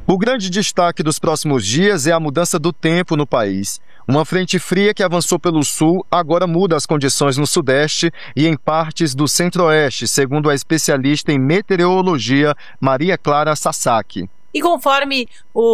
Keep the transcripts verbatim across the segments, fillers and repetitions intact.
O grande destaque dos próximos dias é a mudança do tempo no país. Uma frente fria que avançou pelo sul agora muda as condições no sudeste e em partes do centro-oeste, segundo a especialista em meteorologia Maria Clara Sasaki. E conforme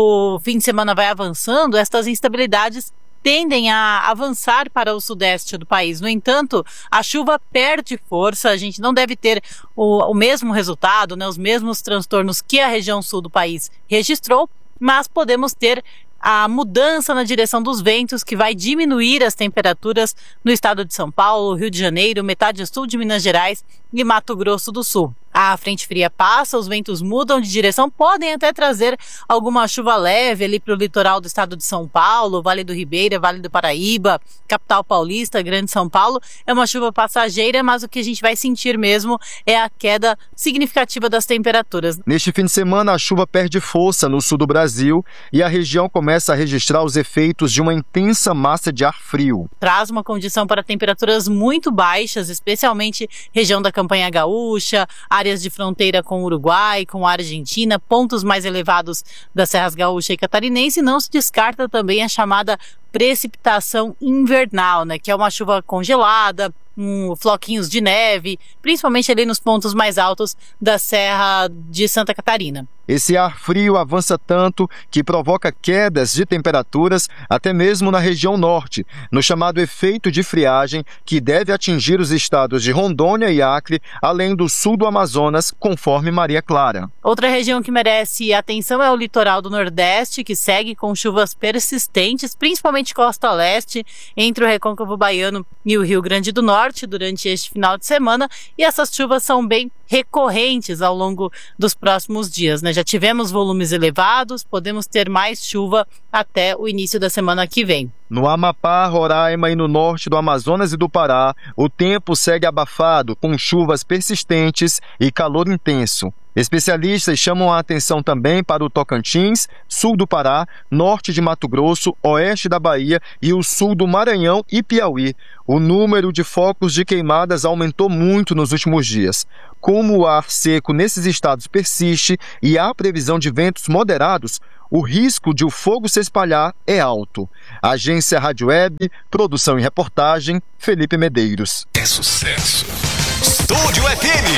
o fim de semana vai avançando, estas instabilidades tendem a avançar para o sudeste do país. No entanto, a chuva perde força, a gente não deve ter o, o mesmo resultado, né, os mesmos transtornos que a região sul do país registrou, mas podemos ter a mudança na direção dos ventos, que vai diminuir as temperaturas no estado de São Paulo, Rio de Janeiro, metade sul de Minas Gerais e Mato Grosso do Sul. A frente fria passa, os ventos mudam de direção, podem até trazer alguma chuva leve ali para o litoral do estado de São Paulo, Vale do Ribeira, Vale do Paraíba, capital paulista, Grande São Paulo. É uma chuva passageira, mas o que a gente vai sentir mesmo é a queda significativa das temperaturas. Neste fim de semana, a chuva perde força no sul do Brasil e a região começa a registrar os efeitos de uma intensa massa de ar frio. Traz uma condição para temperaturas muito baixas, especialmente região da Campanha Gaúcha, áreas de fronteira com o Uruguai, com a Argentina, pontos mais elevados das Serras Gaúcha e Catarinense. Não se descarta também a chamada precipitação invernal, né, que é uma chuva congelada, um, floquinhos de neve, principalmente ali nos pontos mais altos da Serra de Santa Catarina. Esse ar frio avança tanto que provoca quedas de temperaturas até mesmo na região norte, no chamado efeito de friagem, que deve atingir os estados de Rondônia e Acre, além do sul do Amazonas, conforme Maria Clara. Outra região que merece atenção é o litoral do Nordeste, que segue com chuvas persistentes, principalmente costa leste, entre o Recôncavo Baiano e o Rio Grande do Norte, durante este final de semana, e essas chuvas são bem recorrentes ao longo dos próximos dias, né? Já tivemos volumes elevados, podemos ter mais chuva até o início da semana que vem. No Amapá, Roraima e no norte do Amazonas e do Pará, o tempo segue abafado, com chuvas persistentes e calor intenso. Especialistas chamam a atenção também para o Tocantins, sul do Pará, norte de Mato Grosso, oeste da Bahia e o sul do Maranhão e Piauí. O número de focos de queimadas aumentou muito nos últimos dias. Como o ar seco nesses estados persiste e há previsão de ventos moderados, o risco de o fogo se espalhar é alto. Agência Rádio Web, produção e reportagem, Felipe Medeiros. É sucesso. Estúdio F M.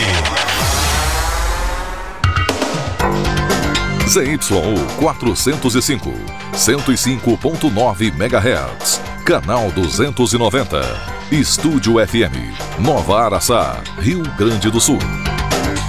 Z Y U quatrocentos e cinco, cento e cinco ponto nove megahertz, canal duzentos e noventa, Estúdio F M, Nova Araçá, Rio Grande do Sul.